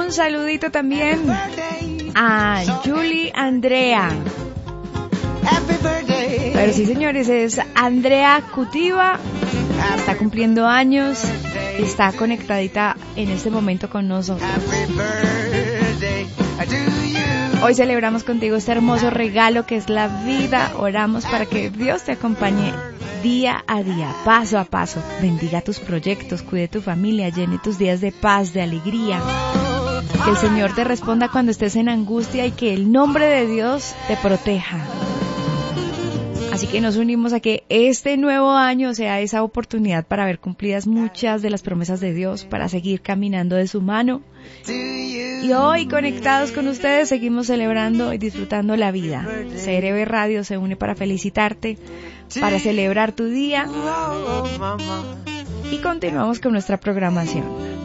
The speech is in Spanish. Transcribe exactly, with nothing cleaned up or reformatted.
un saludito también a Julie Andrea. Pero sí, señores, es Andrea Cutiva. Está cumpliendo años. Está conectadita en este momento con nosotros. Hoy celebramos contigo este hermoso regalo que es la vida. Oramos para que Dios te acompañe día a día, paso a paso. Bendiga tus proyectos, cuide tu familia, llene tus días de paz, de alegría. Que el Señor te responda cuando estés en angustia y que el nombre de Dios te proteja. Así que nos unimos a que este nuevo año sea esa oportunidad para ver cumplidas muchas de las promesas de Dios, para seguir caminando de su mano. Y hoy, conectados con ustedes, seguimos celebrando y disfrutando la vida. C R B Radio se une para felicitarte, para celebrar tu día. Y continuamos con nuestra programación.